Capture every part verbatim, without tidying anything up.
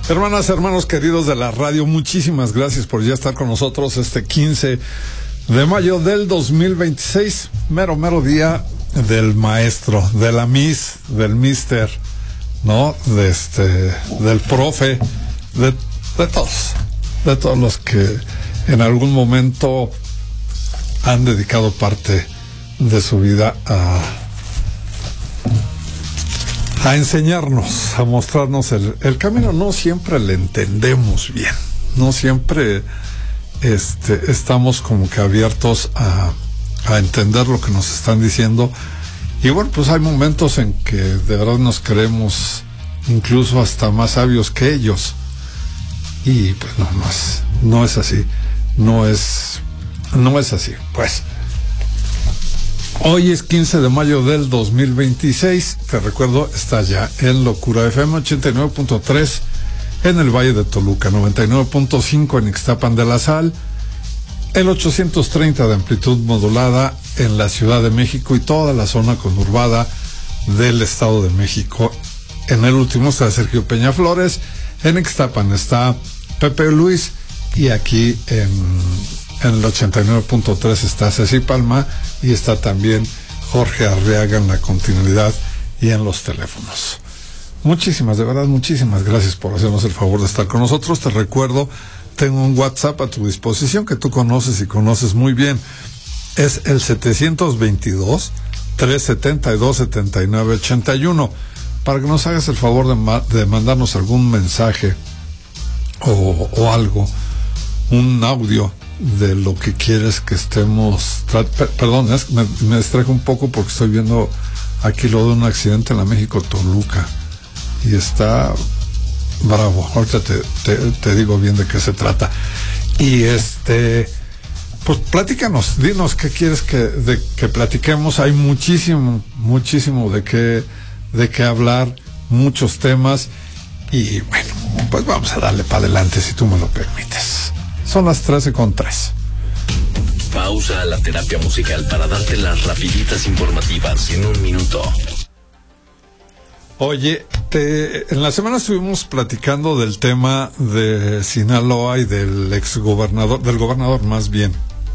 Hermanas, hermanos queridos de la radio, muchísimas gracias por ya estar con nosotros este quince de mayo del dos mil veintiséis, mero, mero día del maestro, de la Miss, del Mister, ¿no? De este, del profe, de, de todos, de todos los que en algún momento han dedicado parte de su vida a a enseñarnos, a mostrarnos el, el camino. No siempre le entendemos bien, no siempre este, estamos como que abiertos a, a entender lo que nos están diciendo, y bueno, pues hay momentos en que de verdad nos creemos incluso hasta más sabios que ellos, y pues no, no es, no es así, no es, no es así, pues. Hoy es quince de mayo del dos mil veintiséis, te recuerdo, está ya en Locura F M ochenta y nueve punto tres en el Valle de Toluca, noventa y nueve punto cinco en Ixtapan de la Sal, el ochocientos treinta de amplitud modulada en la Ciudad de México y toda la zona conurbada del Estado de México. En el último está Sergio Peñaflores, en Ixtapan está Pepe Luis, y aquí en... en el ochenta y nueve punto tres está Ceci Palma, y está también Jorge Arriaga en la continuidad y en los teléfonos. Muchísimas, de verdad, muchísimas gracias por hacernos el favor de estar con nosotros. Te recuerdo, tengo un WhatsApp a tu disposición que tú conoces y conoces muy bien. Es el setecientos veintidós, trescientos setenta y dos, setenta y nueve ochenta y uno, para que nos hagas el favor de, ma- de mandarnos algún mensaje o, o algo, un audio de lo que quieres que estemos tra- per- perdón, es, me, me distraje un poco porque estoy viendo aquí lo de un accidente en la México Toluca y está bravo. Ahorita te, te, te digo bien de qué se trata. Y este, pues platícanos, dinos qué quieres que, de, que platiquemos. Hay muchísimo, muchísimo de qué, de qué hablar, muchos temas, y bueno, pues vamos a darle para adelante si tú me lo permites. Son las trece con tres. Pausa a la terapia musical para darte las rapiditas informativas en un minuto. Oye, te, en la semana estuvimos platicando del tema de Sinaloa y del exgobernador, del gobernador más bien,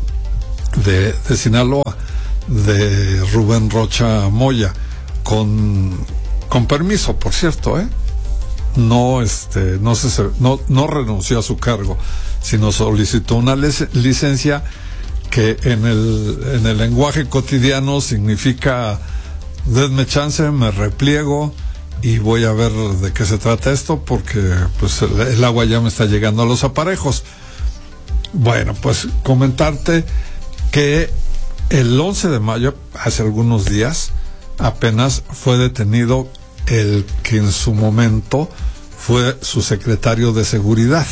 de, de Sinaloa, de Rubén Rocha Moya, con, con permiso, por cierto, ¿eh? No, este, no se, no, no renunció a su cargo, sino solicitó una licencia que en el, en el lenguaje cotidiano significa: denme chance, me repliego y voy a ver de qué se trata esto, porque pues el, el agua ya me está llegando a los aparejos. Bueno, pues comentarte que el once de mayo, hace algunos días, apenas fue detenido el que en su momento fue su secretario de seguridad.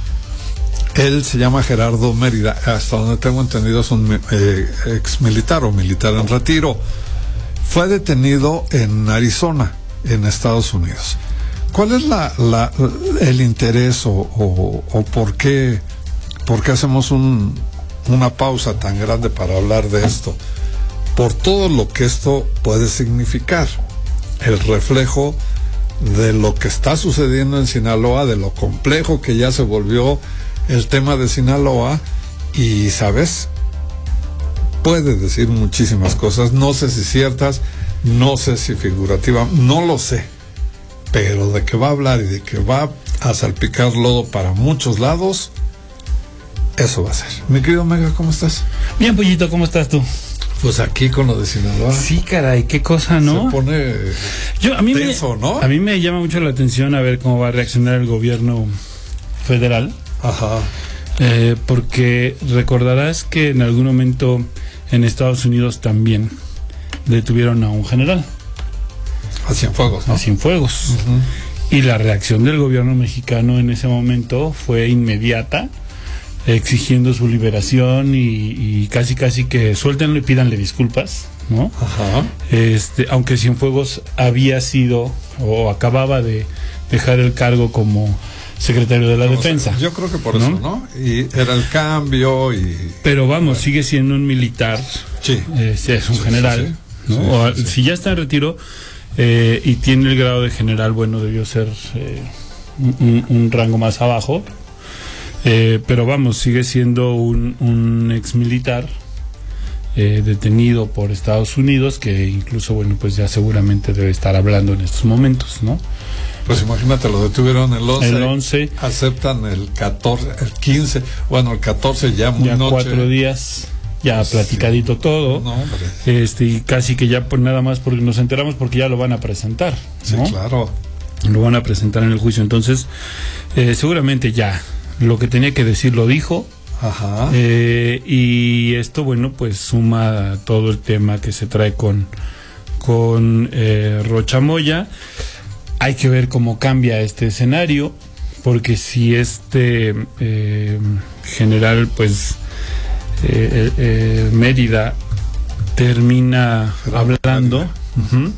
Él se llama Gerardo Mérida, hasta donde tengo entendido es un eh, ex militar o militar en retiro. Fue detenido en Arizona, en Estados Unidos. ¿Cuál es la, la el interés o, o, o por qué por qué hacemos un, una pausa tan grande para hablar de esto? Por todo lo que esto puede significar, el reflejo de lo que está sucediendo en Sinaloa, de lo complejo que ya se volvió el tema de Sinaloa, y sabes, puede decir muchísimas cosas, no sé si ciertas, no sé si figurativas, no lo sé, pero de que va a hablar y de que va a salpicar lodo para muchos lados, eso va a ser. Mi querido Mega, ¿cómo estás? Bien, Pollito, ¿cómo estás tú? Pues aquí con lo de Sinaloa. Sí, caray, qué cosa, ¿no? Se pone Yo, a mí tenso, me, ¿no? A mí me llama mucho la atención a ver cómo va a reaccionar el gobierno federal. Ajá. Eh, porque recordarás que en algún momento en Estados Unidos también detuvieron a un general. A Cienfuegos, ¿no? A Cienfuegos. Uh-huh. Y la reacción del gobierno mexicano en ese momento fue inmediata, exigiendo su liberación y, y casi casi que suéltenlo y pídanle disculpas, ¿no? Ajá. Este, aunque Cienfuegos había sido o acababa de dejar el cargo como secretario de la Como defensa. Se, yo creo que por ¿no? eso, ¿no? Y era el cambio y... Pero vamos, bueno. sigue siendo un militar. Sí. Este, es un sí, general, sí, sí. ¿no? Sí, o, sí, sí. Si ya está en retiro eh, y tiene el grado de general, bueno, debió ser... Eh, un, un rango más abajo, eh, pero vamos, sigue siendo un, un ex militar eh, detenido por Estados Unidos, que incluso, bueno, pues ya seguramente debe estar hablando en estos momentos, ¿no? Pues imagínate, lo detuvieron el once, el once, aceptan el catorce, el quince, bueno, el catorce ya muy ya noche. cuatro días, ya pues platicadito sí. todo, no, este, y casi que ya pues nada más porque nos enteramos porque ya lo van a presentar, ¿no? Sí, claro. Lo van a presentar en el juicio, entonces eh, seguramente ya lo que tenía que decir lo dijo. Ajá. Eh, y esto, bueno, pues suma todo el tema que se trae con, con eh, Rocha Moya. Hay que ver cómo cambia este escenario, porque si este eh, general, pues, eh, eh, Mérida termina hablando, uh-huh,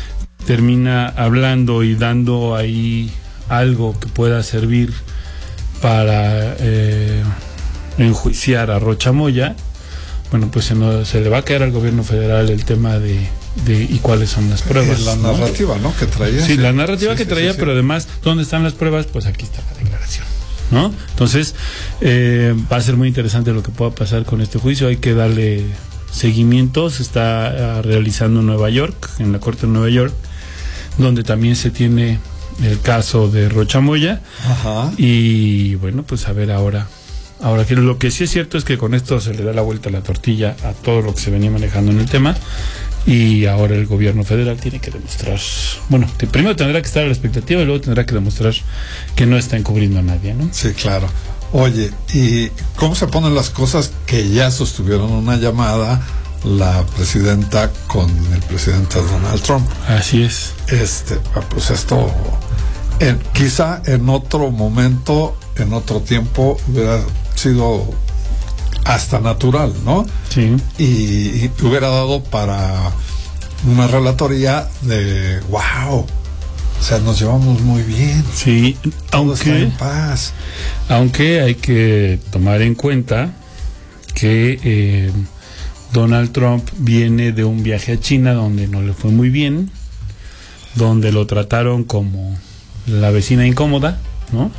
termina hablando y dando ahí algo que pueda servir para eh, enjuiciar a Rocha Moya, bueno, pues se, no, se le va a caer al gobierno federal el tema de de y cuáles son las pruebas. La ¿no? narrativa, ¿no? Que traía. Sí, la narrativa sí, que sí, traía, sí, sí. Pero además, ¿dónde están las pruebas? Pues aquí está la declaración, ¿no? Entonces, eh, va a ser muy interesante lo que pueda pasar con este juicio. Hay que darle seguimiento. Se está uh, realizando en Nueva York, en la Corte de Nueva York, donde también se tiene el caso de Rocha Moya. Ajá. Y bueno, pues a ver ahora. Ahora, que lo que sí es cierto es que con esto se le da la vuelta a la tortilla a todo lo que se venía manejando en el tema. Y ahora el gobierno federal tiene que demostrar, bueno, que primero tendrá que estar a la expectativa y luego tendrá que demostrar que no está encubriendo a nadie, ¿no? Sí, claro. Oye, ¿y cómo se ponen las cosas que ya sostuvieron una llamada la presidenta con el presidente Donald Trump? Así es. Este, pues esto, en, quizá en otro momento, en otro tiempo, hubiera sido hasta natural, ¿no? Sí. Y, y hubiera dado para una relatoría de wow, o sea, nos llevamos muy bien. Sí, todo está aunque en paz. Aunque hay que tomar en cuenta que eh, Donald Trump viene de un viaje a China donde no le fue muy bien, donde lo trataron como la vecina incómoda, ¿no?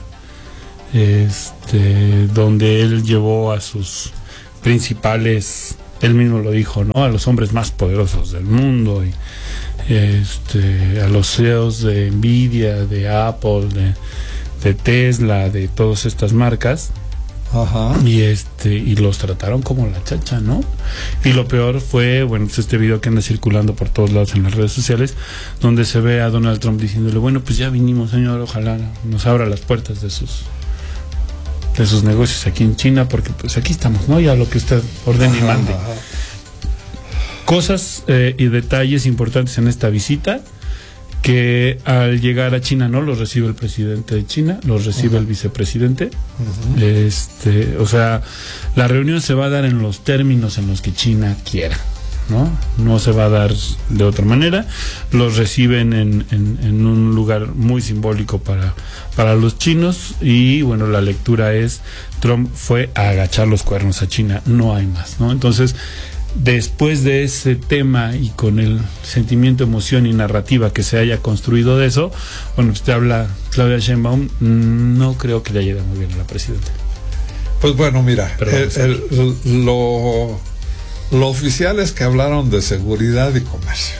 Este, donde él llevó a sus principales, él mismo lo dijo, ¿no? A los hombres más poderosos del mundo, y este, a los C E Os de Nvidia, de Apple, de, de Tesla, de todas estas marcas. Ajá. Y este, y los trataron como la chacha, ¿no? Y lo peor fue, bueno, pues este video que anda circulando por todos lados en las redes sociales, donde se ve a Donald Trump diciéndole, bueno, pues ya vinimos, señor, ojalá nos abra las puertas de sus de sus negocios aquí en China, porque pues aquí estamos, ¿no? Ya lo que usted ordene y mande. Ajá. Cosas eh, y detalles importantes en esta visita, que al llegar a China no los recibe el presidente de China, los recibe uh-huh. el vicepresidente. Uh-huh. Este, o sea, la reunión se va a dar en los términos en los que China quiera, ¿no? No se va a dar de otra manera. Los reciben en, en, en un lugar muy simbólico para, para los chinos, y bueno, la lectura es: Trump fue a agachar los cuernos a China, no hay más, ¿no? Entonces, después de ese tema y con el sentimiento, emoción y narrativa que se haya construido de eso, bueno, pues te habla Claudia Sheinbaum, no creo que le haya ido muy bien a la presidenta. Pues bueno, mira, Pero el, el, lo, lo oficial es que hablaron de seguridad y comercio.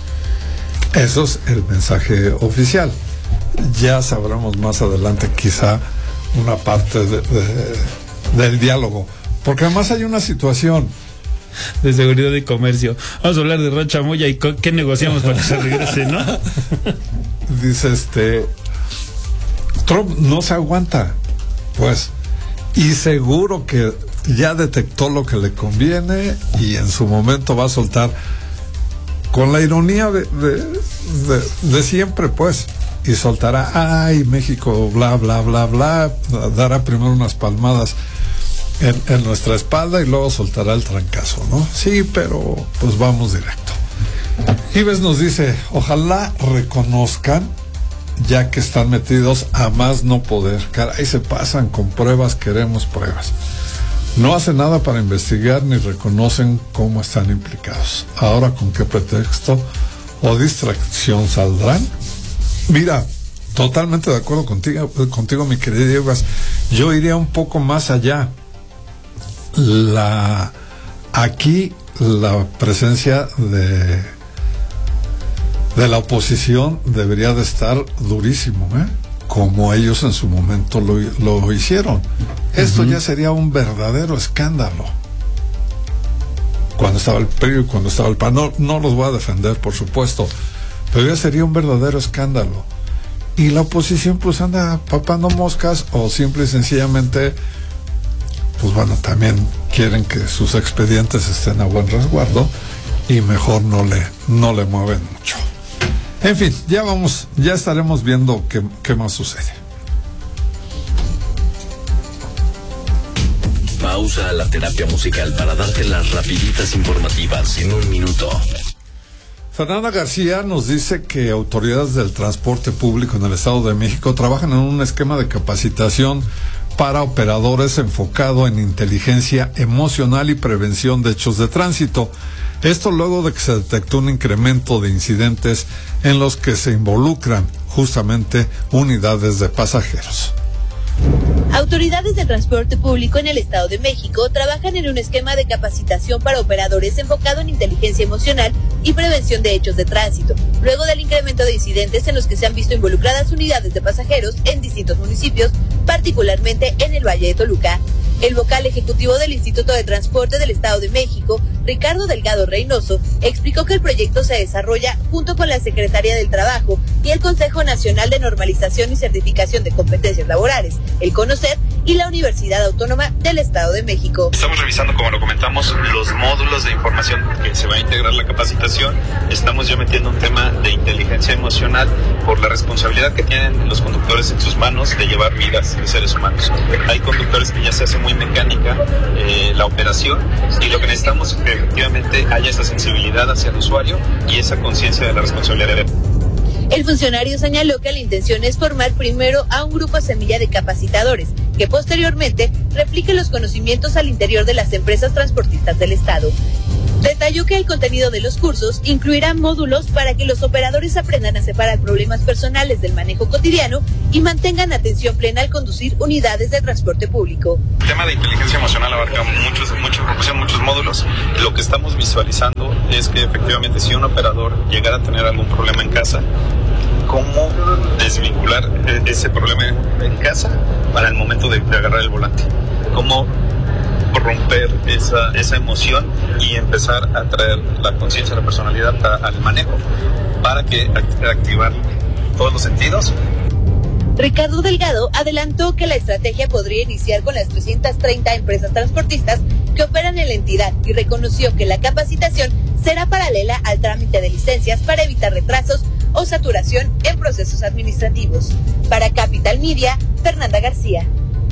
Eso es el mensaje oficial. Ya sabremos más adelante quizá una parte de, de, del diálogo, porque además hay una situación de seguridad y comercio. Vamos a hablar de Rocha Moya y qué negociamos para que se regrese, ¿no? Dice este Trump no se aguanta, pues, y seguro que ya detectó lo que le conviene y en su momento va a soltar, con la ironía de, de, de, de siempre, pues, y soltará, ay, México, bla, bla, bla, bla, dará primero unas palmadas En, en nuestra espalda y luego soltará el trancazo, ¿no? Sí, pero pues vamos directo. Ives nos dice, ojalá reconozcan, ya que están metidos a más no poder. Caray, se pasan con pruebas, queremos pruebas. No hacen nada para investigar ni reconocen cómo están implicados. Ahora, ¿con qué pretexto o distracción saldrán? Mira, Totalmente de acuerdo contigo, contigo mi querido Diego. Yo iría un poco más allá. La aquí la presencia de de la oposición debería de estar durísimo, ¿eh? Como ellos en su momento lo, lo hicieron. Esto uh-huh. ya sería un verdadero escándalo. Cuando estaba el P R I y cuando estaba el P A N, no, no los voy a defender, por supuesto, pero ya sería un verdadero escándalo. Y la oposición pues anda papando moscas, o simple y sencillamente, pues bueno, también quieren que sus expedientes estén a buen resguardo y mejor no le, no le mueven mucho. En fin, ya vamos, ya estaremos viendo qué, qué más sucede. Pausa a la terapia musical para darte las rapiditas informativas en un minuto. Fernanda García nos dice que autoridades del transporte público en el Estado de México trabajan en un esquema de capacitación para operadores enfocado en inteligencia emocional y prevención de hechos de tránsito. Esto luego de que se detectó un incremento de incidentes en los que se involucran justamente unidades de pasajeros. Autoridades de transporte público en el Estado de México trabajan en un esquema de capacitación para operadores enfocado en inteligencia emocional y prevención de hechos de tránsito, luego del incremento de incidentes en los que se han visto involucradas unidades de pasajeros en distintos municipios, particularmente en el Valle de Toluca. El vocal ejecutivo del Instituto de Transporte del Estado de México, Ricardo Delgado Reynoso, explicó que el proyecto se desarrolla junto con la Secretaría del Trabajo y el Consejo Nacional de Normalización y Certificación de Competencias Laborales, el CONOCET, y la Universidad Autónoma del Estado de México. Estamos revisando, como lo comentamos, los módulos de información que se va a integrar la capacitación. Estamos ya metiendo un tema de inteligencia emocional por la responsabilidad que tienen los conductores en sus manos de llevar vidas de seres humanos. Hay conductores que ya se hace muy mecánica eh, la operación, y lo que necesitamos es que efectivamente haya esa sensibilidad hacia el usuario y esa conciencia de la responsabilidad de él. El funcionario señaló que la intención es formar primero a un grupo semilla de capacitadores, que posteriormente replique los conocimientos al interior de las empresas transportistas del Estado. Detalló que el contenido de los cursos incluirá módulos para que los operadores aprendan a separar problemas personales del manejo cotidiano y mantengan atención plena al conducir unidades de transporte público. El tema de inteligencia emocional abarca muchos, muchos, muchos módulos. Lo que estamos visualizando es que efectivamente si un operador llegara a tener algún problema en casa, cómo desvincular ese problema en casa para el momento de, de agarrar el volante, cómo romper esa, esa emoción y empezar a traer la conciencia, la personalidad a, al manejo para que activar todos los sentidos. Ricardo Delgado adelantó que la estrategia podría iniciar con las trescientas treinta empresas transportistas que operan en la entidad y reconoció que la capacitación será paralela al trámite de licencias para evitar retrasos o saturación en procesos administrativos. Para Capital Media, Fernanda García.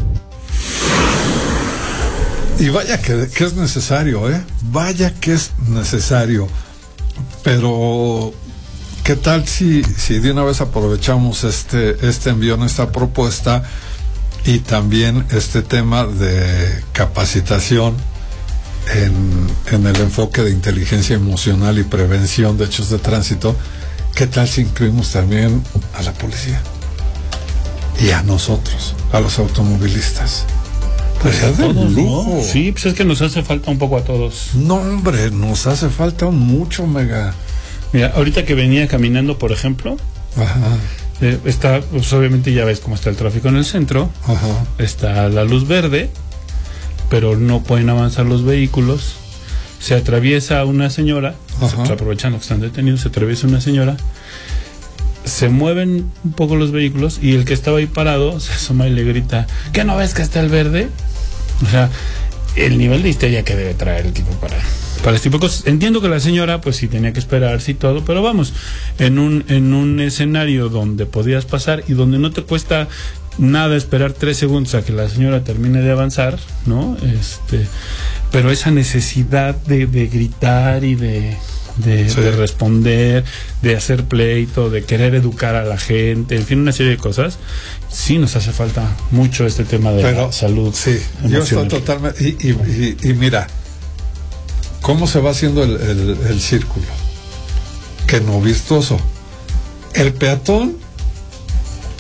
Y vaya que, que es necesario, ¿eh? Vaya que es necesario. Pero, ¿qué tal si, si de una vez aprovechamos este, este envión, esta propuesta, y también este tema de capacitación en, en el enfoque de inteligencia emocional y prevención de hechos de tránsito? ¿Qué tal si incluimos también a la policía? Y a nosotros, a los automovilistas. Pues a todos, ¿no? Sí, pues es que nos hace falta un poco a todos. No, hombre, nos hace falta mucho, mega. Mira, ahorita que venía caminando, por ejemplo, Ajá. Eh, está, pues obviamente ya ves cómo está el tráfico en el centro. Ajá. Está la luz verde, pero no pueden avanzar los vehículos. Se atraviesa una señora, se, aprovechando que están detenidos, se atraviesa una señora, se mueven un poco los vehículos y el que estaba ahí parado se asoma y le grita: ¿qué no ves que está el verde? O sea, el nivel de histeria que debe traer el tipo para, para este tipo de cosas. Entiendo que la señora pues sí tenía que esperarse y todo, pero vamos, en un, en un escenario donde podías pasar y donde no te cuesta nada esperar tres segundos a que la señora termine de avanzar, ¿no? Este, pero esa necesidad de, de gritar y de De, sí. de responder, de hacer pleito, de querer educar a la gente, en fin, una serie de cosas. Sí nos hace falta mucho este tema de Pero, la salud. Sí, yo estoy totalmente. Y, y, y, y mira, ¿cómo se va haciendo el, el, el círculo? Que no vistoso. El peatón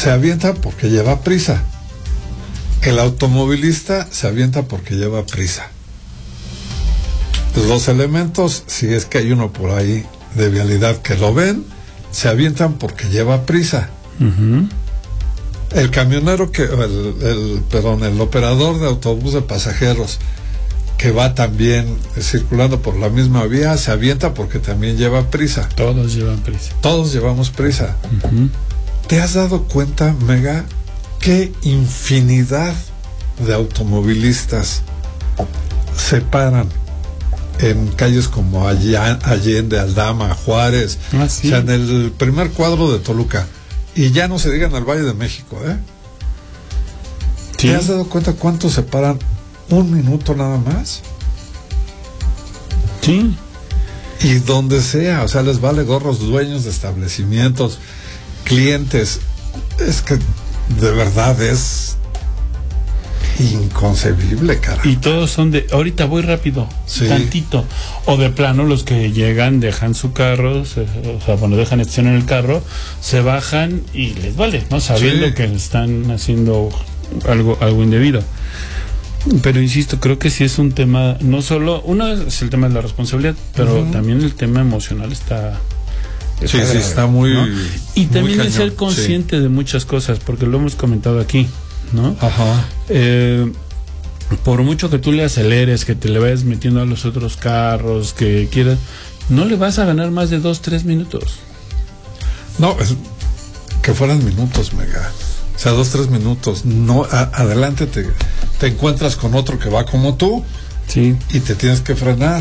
se avienta porque lleva prisa. El automovilista se avienta porque lleva prisa. Los elementos, si es que hay uno por ahí de vialidad que lo ven, se avientan porque lleva prisa. Uh-huh. El camionero que, el, el, perdón, el operador de autobús de pasajeros que va también circulando por la misma vía, se avienta porque también lleva prisa. Todos llevan prisa. Todos llevamos prisa. Uh-huh. ¿Te has dado cuenta, Mega, qué infinidad de automovilistas se paran en calles como Allende, Aldama, Juárez, ah, sí. o sea, en el primer cuadro de Toluca, y ya no se diga en el Valle de México, ¿eh? Sí. ¿Te has dado cuenta cuántos se paran un minuto nada más? Sí. Y donde sea, o sea, les vale gorros, dueños de establecimientos, clientes. Es que de verdad es inconcebible, cara. Y todos son de, ahorita voy rápido, sí. tantito. O de plano los que llegan, dejan su carro, se, o sea, cuando dejan estacionar el carro, se bajan y les vale, ¿no? Sabiendo sí. que están haciendo algo, algo indebido. Pero insisto, creo que sí es un tema, no solo, uno es el tema de la responsabilidad, pero uh-huh. también el tema emocional está... está sí, grave, sí, está muy... ¿no? Y también muy el ser consciente sí. de muchas cosas, porque lo hemos comentado aquí, ¿no? Ajá. Eh, por mucho que tú le aceleres, que te le vayas metiendo a los otros carros, que quieras, no le vas a ganar más de dos, tres minutos. No, es que fueran minutos, Mega. O sea, dos, tres minutos. No, a, adelante te, te encuentras con otro que va como tú. Sí. Y te tienes que frenar.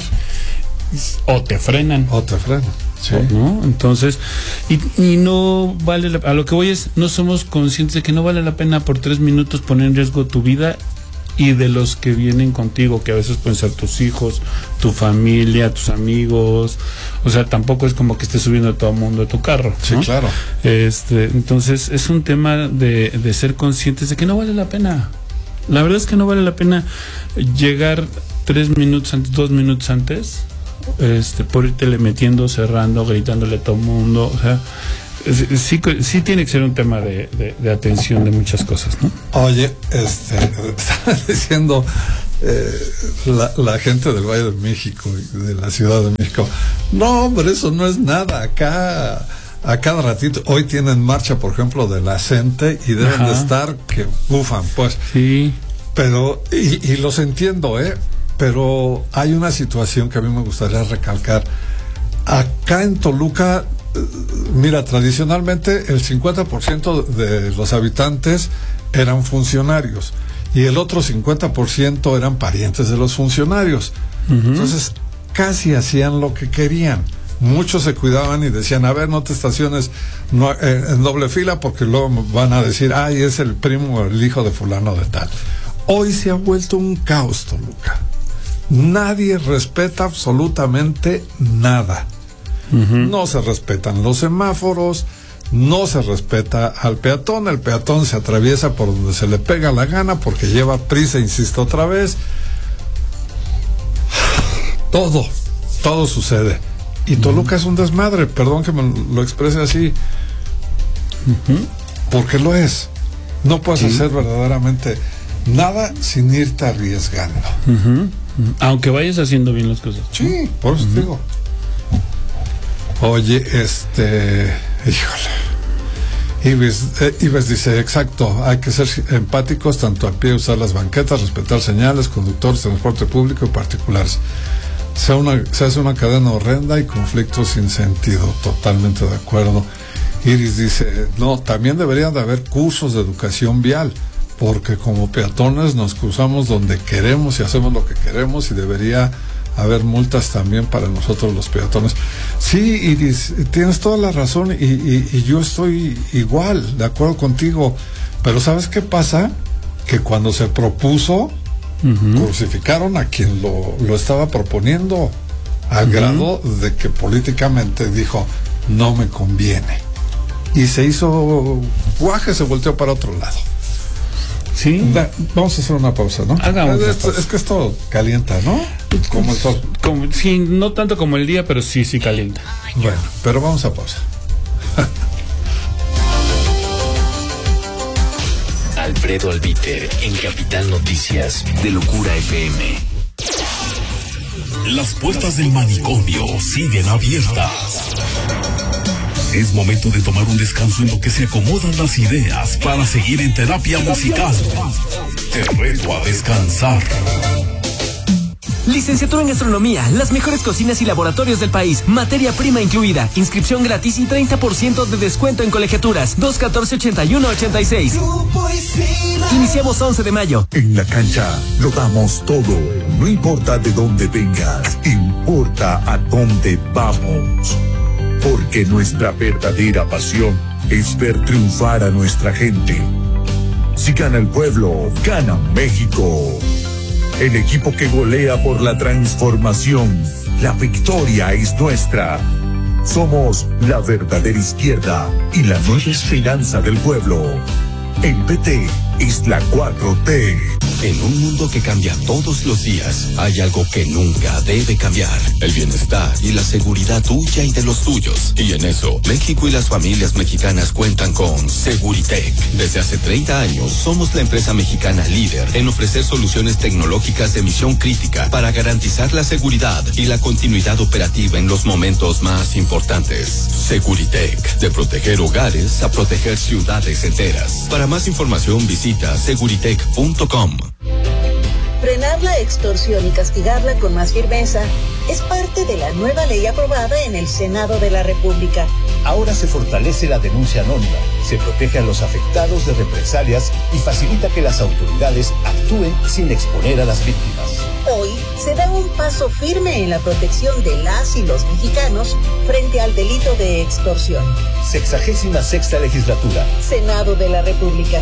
O te frenan. O te frenan. Sí. ¿No? Entonces, y, y no vale, la, a lo que voy es, no somos conscientes de que no vale la pena por tres minutos poner en riesgo tu vida y de los que vienen contigo, que a veces pueden ser tus hijos, tu familia, tus amigos. O sea, tampoco es como que estés subiendo a todo el mundo a tu carro, sí, ¿no? Claro. Este, entonces es un tema de, de ser conscientes de que no vale la pena. La verdad es que no vale la pena llegar tres minutos antes, dos minutos antes, este, por irte metiendo, cerrando, gritándole a todo el mundo. O sea, sí, sí tiene que ser un tema de, de, de atención de muchas cosas, ¿no? Oye, este, estaba diciendo eh, la, la gente del Valle de México y de la Ciudad de México, no, hombre, eso no es nada. Acá a cada ratito, hoy tienen marcha, por ejemplo, de la CENTE y deben Ajá. de estar que bufan, pues. Sí. Pero, y, y los entiendo, ¿eh? Pero hay una situación que a mí me gustaría recalcar. Acá en Toluca, mira, tradicionalmente el cincuenta por ciento de los habitantes eran funcionarios y el otro cincuenta por ciento eran parientes de los funcionarios. Uh-huh. Entonces, casi hacían lo que querían. Muchos se cuidaban y decían, a ver, no te estaciones no, eh, en doble fila porque luego van a decir, ay, es el primo o el hijo de fulano de tal. Hoy se ha vuelto un caos, Toluca. Nadie respeta absolutamente nada. Uh-huh. No se respetan los semáforos, no se respeta al peatón, el peatón se atraviesa por donde se le pega la gana porque lleva prisa, insisto otra vez. Todo, todo sucede. Y Toluca uh-huh. es un desmadre, perdón que me lo exprese así, uh-huh. porque lo es. No puedes sí. hacer verdaderamente nada sin irte arriesgando. Uh-huh. Aunque vayas haciendo bien las cosas. Sí, por eso uh-huh. te digo. Oye, este, híjole. Ibis, eh, Ibis dice, exacto, hay que ser empáticos tanto a pie, usar las banquetas, respetar señales, conductores, transporte público y particulares. Se, una, se hace una cadena horrenda y conflictos sin sentido, totalmente de acuerdo. Iris dice, no, también deberían de haber cursos de educación vial, porque como peatones nos cruzamos donde queremos y hacemos lo que queremos y debería haber multas también para nosotros los peatones. Sí, Iris, tienes toda la razón y, y, y yo estoy igual, de acuerdo contigo, pero ¿sabes qué pasa? Que cuando se propuso, uh-huh. crucificaron a quien lo, lo estaba proponiendo, al uh-huh. grado de que políticamente dijo, no me conviene. Y se hizo guaje, se volteó para otro lado. Sí. Da, vamos a hacer una pausa, ¿no? Hagamos es, es, es que esto calienta, ¿no? Como el sol. Como, sí, no tanto como el día, pero sí, sí calienta. Bueno, pero vamos a pausa. Alfredo Albiter en Capital Noticias de Locura F M. Las puertas del manicomio siguen abiertas. Es momento de tomar un descanso en lo que se acomodan las ideas para seguir en terapia musical. Te reto a descansar. Licenciatura en Gastronomía, las mejores cocinas y laboratorios del país, materia prima incluida, inscripción gratis y treinta por ciento de descuento en colegiaturas. dos catorce ochenta y uno ochenta y seis. Iniciamos once de mayo. En la cancha lo damos todo, no importa de dónde vengas, importa a dónde vamos. Porque nuestra verdadera pasión es ver triunfar a nuestra gente. Si gana el pueblo, gana México. El equipo que golea por la transformación. La victoria es nuestra. Somos la verdadera izquierda y la nueva esperanza del pueblo. El P T es la cuatro T. En un mundo que cambia todos los días, hay algo que nunca debe cambiar: el bienestar y la seguridad tuya y de los tuyos. Y en eso, México y las familias mexicanas cuentan con Seguritech. Desde hace treinta años, somos la empresa mexicana líder en ofrecer soluciones tecnológicas de misión crítica para garantizar la seguridad y la continuidad operativa en los momentos más importantes. Seguritech, de proteger hogares a proteger ciudades enteras. Para más información, visita seguritech punto com. Frenar la extorsión y castigarla con más firmeza es parte de la nueva ley aprobada en el Senado de la República. Ahora se fortalece la denuncia anónima, se protege a los afectados de represalias y facilita que las autoridades actúen sin exponer a las víctimas. Hoy se da un paso firme en la protección de las y los mexicanos frente al delito de extorsión. Sexagésima sexta legislatura. Senado de la República.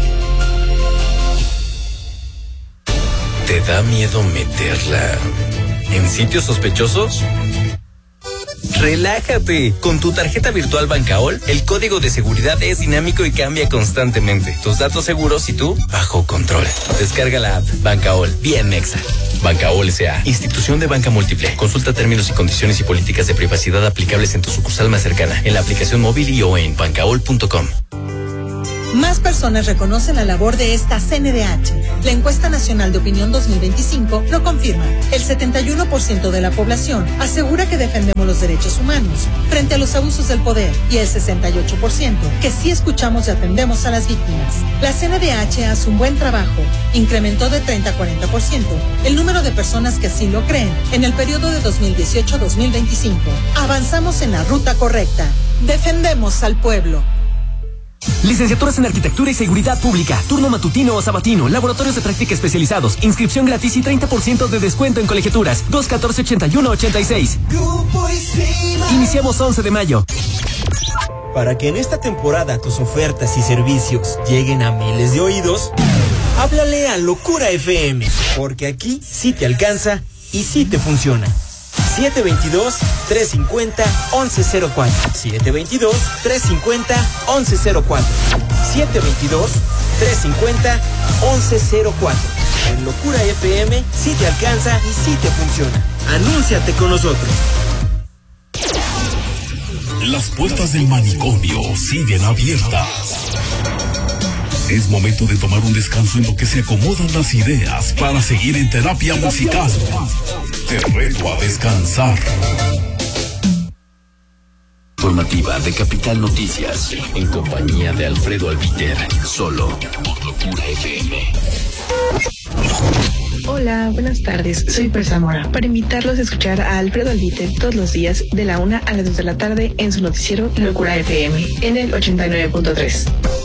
¿Te da miedo meterla en sitios sospechosos? Relájate. Con tu tarjeta virtual Bancaol, el código de seguridad es dinámico y cambia constantemente. Tus datos seguros y tú bajo control. Descarga la app Bancaol, bien mexa. Bancaol S A, institución de banca múltiple. Consulta términos y condiciones y políticas de privacidad aplicables en tu sucursal más cercana, en la aplicación móvil y o en bancaol punto com. Más personas reconocen la labor de esta C N D H. La encuesta nacional de opinión dos mil veinticinco lo confirma. El setenta y uno por ciento de la población asegura que defendemos los derechos humanos frente a los abusos del poder y el sesenta y ocho por ciento que sí escuchamos y atendemos a las víctimas. La C N D H hace un buen trabajo. Incrementó de treinta a cuarenta por ciento el número de personas que sí lo creen en el periodo de dos mil dieciocho a dos mil veinticinco. Avanzamos en la ruta correcta. Defendemos al pueblo. Licenciaturas en Arquitectura y Seguridad Pública, turno matutino o sabatino, laboratorios de práctica especializados, inscripción gratis y treinta por ciento de descuento en colegiaturas. dos catorce ochenta y uno ochenta y seis. Iniciamos once de mayo. Para que en esta temporada tus ofertas y servicios lleguen a miles de oídos, háblale a Locura F M, porque aquí sí te alcanza y sí te funciona. siete veintidós, trescientos cincuenta, once cero cuatro. siete veintidós, trescientos cincuenta, once cero cuatro. siete veintidós, trescientos cincuenta, once cero cuatro. En Locura F M sí te alcanza y sí te funciona. Anúnciate con nosotros. Las puertas del manicomio siguen abiertas. Es momento de tomar un descanso en lo que se acomodan las ideas para seguir en terapia musical. Te reto a descansar. Informativa de Capital Noticias, en compañía de Alfredo Albiter, solo por Locura F M. Hola, buenas tardes, soy Per Zamora, para invitarlos a escuchar a Alfredo Albiter todos los días de la una a las dos de la tarde en su noticiero Locura F M, en el ochenta y nueve punto tres.